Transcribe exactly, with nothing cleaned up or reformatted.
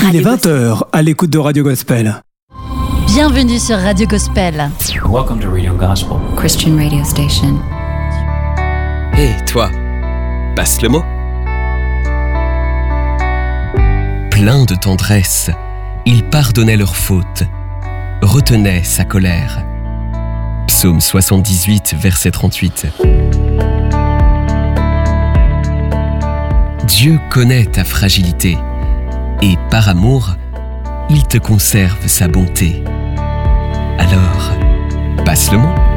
Il est vingt heures à l'écoute de Radio Gospel. Bienvenue sur Radio Gospel. Welcome to Radio Gospel. Christian radio station. Hé, hey, toi, passe le mot. Plein de tendresse, il pardonnait leurs fautes, retenait sa colère. Psaume soixante-dix-huit, verset trente-huit. Dieu connaît ta fragilité et par amour, il te conserve sa bonté. Alors, passe le mot.